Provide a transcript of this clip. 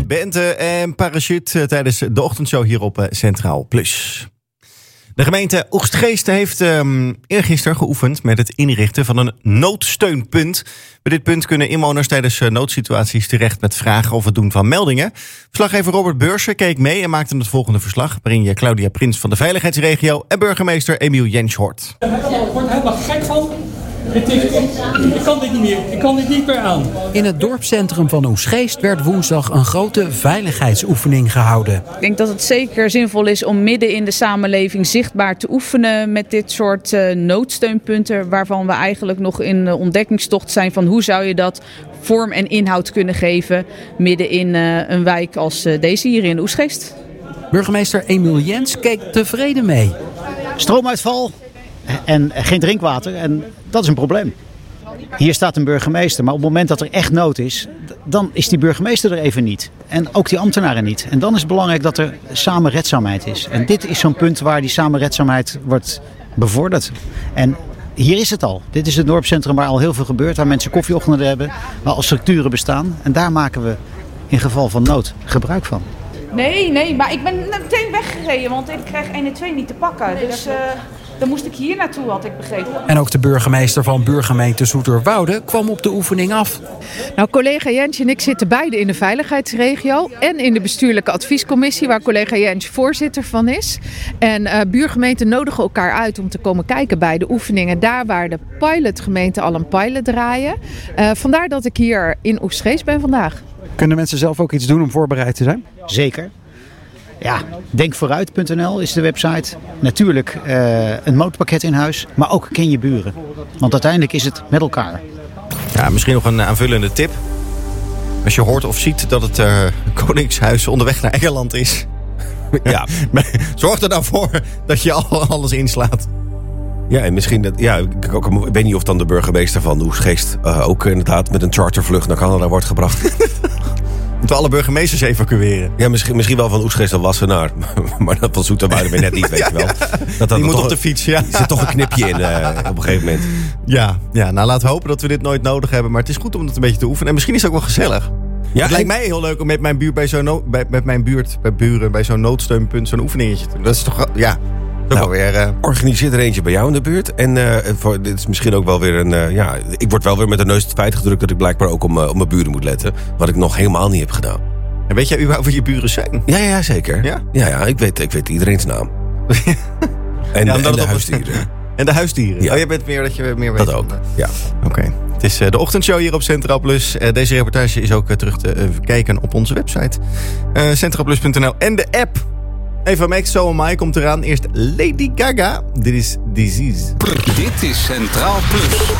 Bente en Parachute tijdens de ochtendshow hier op Centraal Plus. De gemeente Oegstgeest heeft eergisteren geoefend met het inrichten van een noodsteunpunt. Bij dit punt kunnen inwoners tijdens noodsituaties terecht met vragen of het doen van meldingen. Verslaggever Robert Beursen keek mee en maakte het volgende verslag, waarin je Claudia Prins van de Veiligheidsregio en burgemeester Emiel Jens hoort. Ik word er helemaal gek van. Ik kan dit niet meer. Ik kan dit niet meer aan. In het dorpscentrum van Oegstgeest werd woensdag een grote veiligheidsoefening gehouden. Ik denk dat het zeker zinvol is om midden in de samenleving zichtbaar te oefenen met dit soort noodsteunpunten, waarvan we eigenlijk nog in de ontdekkingstocht zijn van hoe zou je dat vorm en inhoud kunnen geven midden in een wijk als deze hier in Oegstgeest. Burgemeester Emiel Jens keek tevreden mee. Stroomuitval en geen drinkwater en dat is een probleem. Hier staat een burgemeester, maar op het moment dat er echt nood is, dan is die burgemeester er even niet. En ook die ambtenaren niet. En dan is het belangrijk dat er samenredzaamheid is. En dit is zo'n punt waar die samenredzaamheid wordt bevorderd. En hier is het al. Dit is het dorpscentrum waar al heel veel gebeurt, waar mensen koffieochtenden hebben, waar al structuren bestaan. En daar maken we in geval van nood gebruik van. Nee, maar ik ben meteen weggereden, want ik krijg 1 en 2 niet te pakken. Dus dan moest ik hier naartoe, had ik begrepen. En ook de burgemeester van buurgemeente Zoeterwoude kwam op de oefening af. Nou, collega Jens en ik zitten beide in de veiligheidsregio en in de bestuurlijke adviescommissie, waar collega Jens voorzitter van is. En buurgemeenten nodigen elkaar uit om te komen kijken bij de oefeningen, daar waar de pilotgemeenten al een pilot draaien. Vandaar dat ik hier in Oegstgeest ben vandaag. Kunnen mensen zelf ook iets doen om voorbereid te zijn? Zeker. Ja, denkvooruit.nl is de website. Natuurlijk een motorpakket in huis, maar ook ken je buren. Want uiteindelijk is het met elkaar. Ja, misschien nog een aanvullende tip. Als je hoort of ziet dat het Koningshuis onderweg naar Engeland is. Ja, zorg er dan voor dat je alles inslaat. Ja, en misschien ik weet niet of dan de burgemeester van Oegstgeest ook inderdaad met een chartervlucht naar Canada wordt gebracht. Moeten alle burgemeesters evacueren? Ja, misschien wel van Oegstgeest naar Wassenaar. Maar dat van Zoeterwoude weer net niet, weet je wel. Die moet op de fiets, ja. Er zit toch een knipje in op een gegeven moment. Ja, nou laten we hopen dat we dit nooit nodig hebben. Maar het is goed om het een beetje te oefenen. En misschien is het ook wel gezellig. Ja, het lijkt mij heel leuk om met mijn buurt bij buren bij zo'n noodsteunpunt zo'n oefeningetje te doen. Dat is toch, ja... Organiseer er eentje bij jou in de buurt. En dit is misschien ook wel weer een... ik word wel weer met de neus het feit gedrukt dat ik blijkbaar ook op mijn buren moet letten. Wat ik nog helemaal niet heb gedaan. En weet jij überhaupt wie je buren zijn? Ja, zeker. Ja? Ja, ik weet iedereen's naam. En de huisdieren. En de huisdieren? Ja. Oh, jij bent meer dat je meer weet. Dat ook, ja. Oké. Het is de ochtendshow hier op Centraal Plus. Deze reportage is ook terug te kijken op onze website. Centraalplus.nl en de app. Eva Max, So Am I komt eraan. Eerst Lady Gaga. Dit is Disease. Dit is Centraal Plus.